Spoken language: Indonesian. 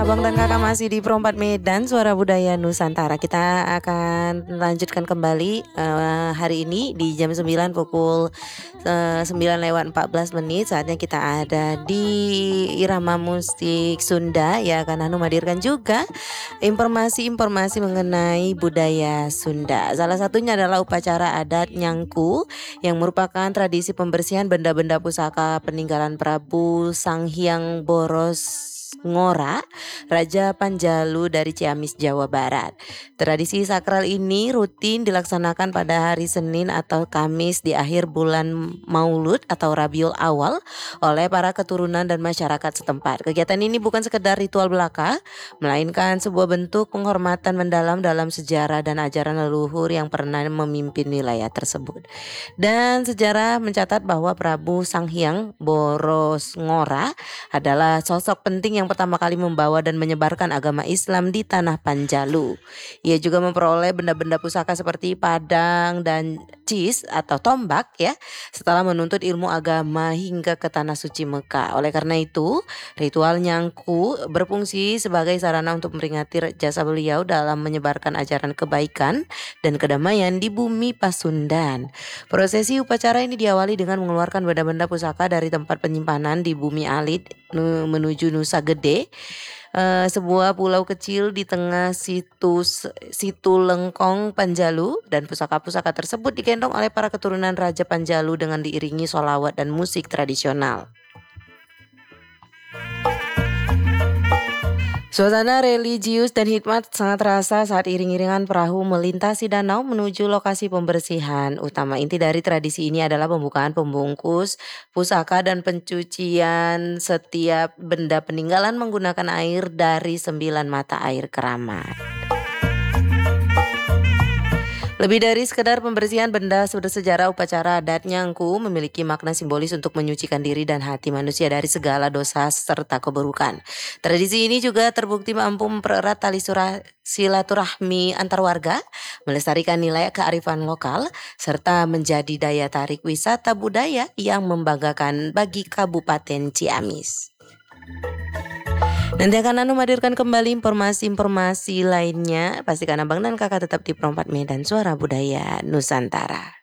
Abang dan kakak masih di Perompat Medan, Suara Budaya Nusantara. Kita akan lanjutkan kembali hari ini di jam 9 pukul 9:14. Saatnya kita ada di Irama Musik Sunda ya, karena Hanum hadirkan juga informasi-informasi mengenai budaya Sunda. Salah satunya adalah upacara adat Nyangku yang merupakan tradisi pembersihan benda-benda pusaka peninggalan Prabu Sanghyang Boros Ngora, Raja Panjalu dari Ciamis, Jawa Barat. Tradisi sakral ini rutin dilaksanakan pada hari Senin atau Kamis di akhir bulan Maulud atau Rabiul Awal oleh para keturunan dan masyarakat setempat. Kegiatan ini bukan sekedar ritual belaka, melainkan sebuah bentuk penghormatan mendalam dalam sejarah dan ajaran leluhur yang pernah memimpin wilayah tersebut. Dan sejarah mencatat bahwa Prabu Sanghyang Boros Ngora adalah sosok penting yang pertama kali membawa dan menyebarkan agama Islam di tanah Panjalu. Ia juga memperoleh benda-benda pusaka seperti padang dan cis atau tombak ya, setelah menuntut ilmu agama hingga ke tanah suci Mekah. Oleh karena itu, ritual Nyangku berfungsi sebagai sarana untuk memperingati jasa beliau dalam menyebarkan ajaran kebaikan dan kedamaian di bumi Pasundan. Prosesi upacara ini diawali dengan mengeluarkan benda-benda pusaka dari tempat penyimpanan di Bumi Alit menuju Nusa Gede, sebuah pulau kecil di tengah situ Lengkong Panjalu, dan pusaka-pusaka tersebut digendong oleh para keturunan Raja Panjalu dengan diiringi sholawat dan musik tradisional. Suasana religius dan hikmat sangat terasa saat iring-iringan perahu melintasi danau menuju lokasi pembersihan utama. Inti dari tradisi ini adalah pembukaan pembungkus pusaka dan pencucian setiap benda peninggalan menggunakan air dari 9 mata air keramat. Lebih dari sekedar pembersihan benda bersejarah, upacara adat Nyangku memiliki makna simbolis untuk menyucikan diri dan hati manusia dari segala dosa serta keburukan. Tradisi ini juga terbukti mampu mempererat tali silaturahmi antar warga, melestarikan nilai kearifan lokal, serta menjadi daya tarik wisata budaya yang membanggakan bagi Kabupaten Ciamis. Nanti akan Hanum hadirkan kembali informasi-informasi lainnya. Pastikan abang dan kakak tetap di Perompat Medan, Suara Budaya Nusantara.